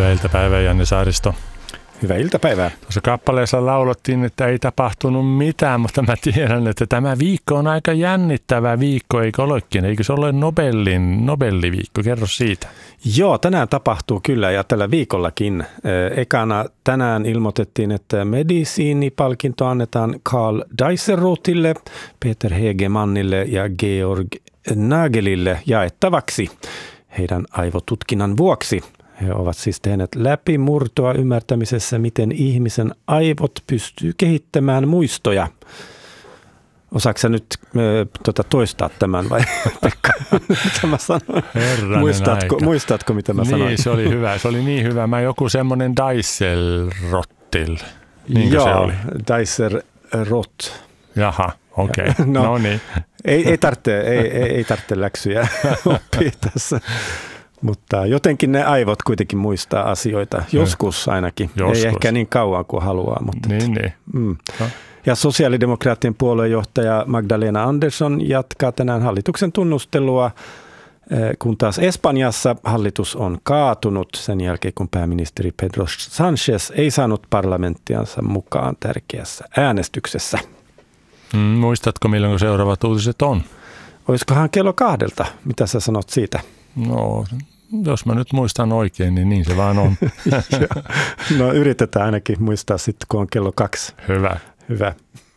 Hyvää iltapäivää, Janne Saaristo. Hyvää iltapäivää. Tuossa kappaleessa laulettiin, että ei tapahtunut mitään, mutta mä tiedän, että tämä viikko on aika jännittävä viikko, eikö olekin? Eikö se ole Nobeliviikko? Kerro siitä. Joo, tänään tapahtuu kyllä ja tällä viikollakin. Ekana tänään ilmoitettiin, että medisiinipalkinto annetaan Carl Dijsselrothille, Peter Hegemannille ja Georg Nagelille jaettavaksi heidän aivotutkinnan vuoksi. He ovat siis tehneet läpimurtoa ymmärtämisessä, miten ihmisen aivot pystyy kehittämään muistoja. Osaatko sä nyt toistaa tämän vai Pekka, mitä mä sanoin? Muistatko, mitä mä sanoin? Niin, se oli hyvä. Se oli niin hyvä. Mä joku semmoinen Dijsselrothil. Niinkö joo, se oli? Dijsselroth. Jaha, okei. Okay. No niin. Ei tarvitse läksyjä oppia tässä. Mutta jotenkin ne aivot kuitenkin muistaa asioita, joskus ainakin. Joskus. Ei ehkä niin kauan kuin haluaa. Mutta niin. No. Ja sosiaalidemokraattien puoluejohtaja Magdalena Andersson jatkaa tänään hallituksen tunnustelua, kun taas Espanjassa hallitus on kaatunut sen jälkeen, kun pääministeri Pedro Sánchez ei saanut parlamenttiansa mukaan tärkeässä äänestyksessä. Muistatko, milloin seuraavat uutiset on? Olisikohan kello 2? Mitä sä sanot siitä? No, jos mä nyt muistan oikein, niin se vaan on. No yritetään ainakin muistaa sitten, kun on kello 2. Hyvä.